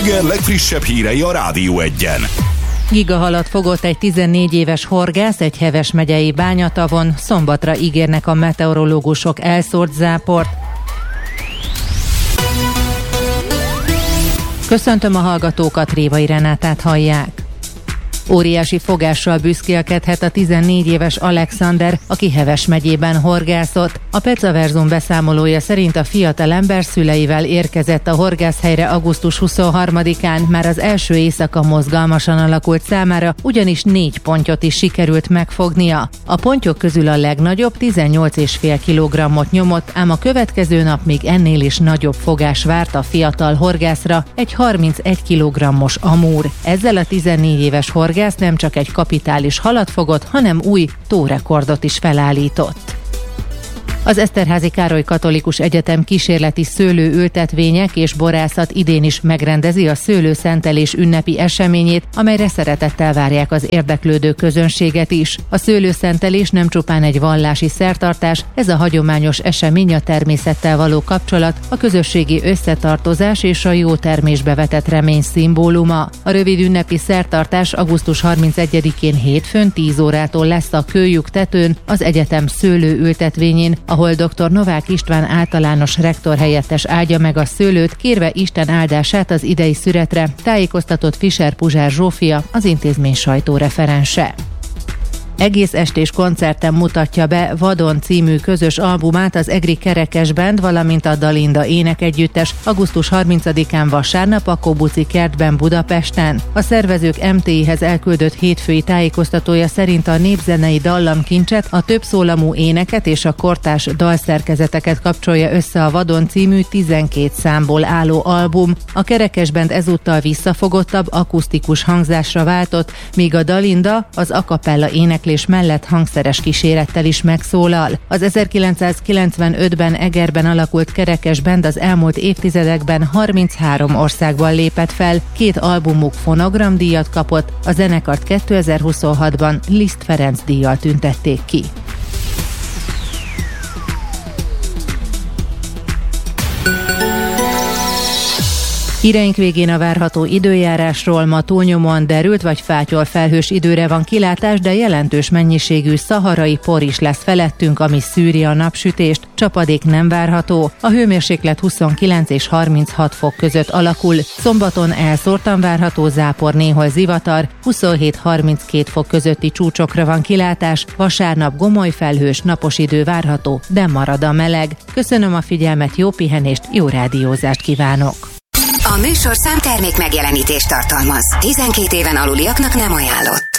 reggel legfrissebb hírei a Rádió Egyen. Gigahalat fogott egy 14 éves horgász egy Heves megyei Bányatavon, szombatra ígérnek a meteorológusok elszórt záport. Köszöntöm a hallgatókat, Révai Renátát hallják. Óriási fogással büszkélkedhet a 14 éves Alexander, aki Heves megyében horgászott. A Pecaverzum beszámolója szerint a fiatalember szüleivel érkezett a horgászhelyre augusztus 23-án, már az első éjszaka mozgalmasan alakult számára, ugyanis 4 pontyot is sikerült megfognia. A pontyok közül a legnagyobb 18,5 kg-ot nyomott, ám a következő nap még ennél is nagyobb fogás várt a fiatal horgászra, egy 31 kg-os amúr. Ezzel a 14 éves horgász nem csak egy kapitális halat fogott, hanem új tórekordot is felállított. Az Eszterházy Károly Katolikus Egyetem kísérleti szőlőültetvények és borászat idén is megrendezi a szőlőszentelés ünnepi eseményét, amelyre szeretettel várják az érdeklődő közönséget is. A szőlőszentelés nem csupán egy vallási szertartás, ez a hagyományos esemény a természettel való kapcsolat, a közösségi összetartozás és a jó termésbe vetett remény szimbóluma. A rövid ünnepi szertartás augusztus 31-én hétfőn 10 órától lesz a Kőlyuk tetőn, az egyetem szőlőültetvényén, ahol dr. Novák István általános rektor helyettes áldja meg a szőlőt, kérve Isten áldását az idei szüretre, tájékoztatott Fischer Puzsár Zsófia, az intézmény sajtóreferense. Egész estés koncerten mutatja be Vadon című közös albumát az Egri Kerekes Band, valamint a Dalinda énekegyüttes augusztus 30-án vasárnap a Kobuci kertben Budapesten. A szervezők MTI-hez elküldött hétfői tájékoztatója szerint a népzenei dallamkincset, a többszólamú éneket és a kortárs dalszerkezeteket kapcsolja össze a Vadon című 12 számból álló album. A Kerekes Band ezúttal visszafogottabb, akusztikus hangzásra váltott, míg a Dalinda az a cappella éneklés mellett hangszeres kísérettel is megszólal. Az 1995-ben Egerben alakult Kerekes Band az elmúlt évtizedekben 33 országban lépett fel, 2 albumuk fonogramdíjat kapott, a zenekart 2026-ban Liszt Ferenc díjjal tüntették ki. Híreink végén a várható időjárásról. Ma túlnyomóan derült vagy fátyol felhős időre van kilátás, de jelentős mennyiségű szaharai por is lesz felettünk, ami szűri a napsütést. Csapadék nem várható. A hőmérséklet 29 és 36 fok között alakul. Szombaton elszórtan várható zápor, néhol zivatar, 27-32 fok közötti csúcsokra van kilátás. Vasárnap gomoly felhős, napos idő várható, de marad a meleg. Köszönöm a figyelmet, jó pihenést, jó rádiózást kívánok! A műsorszám termék megjelenítést tartalmaz. 12 éven aluliaknak nem ajánlott.